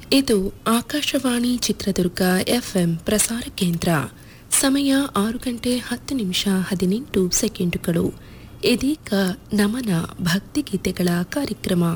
ಇದು ಆಕಾಶವಾಣಿ ಚಿತ್ರದುರ್ಗ ಎಫ್ಎಂ ಪ್ರಸಾರ ಕೇಂದ್ರ. ಸಮಯ 6:10:18 ಇದೀಗ ನಮನ ಭಕ್ತಿಗೀತೆಗಳ ಕಾರ್ಯಕ್ರಮ.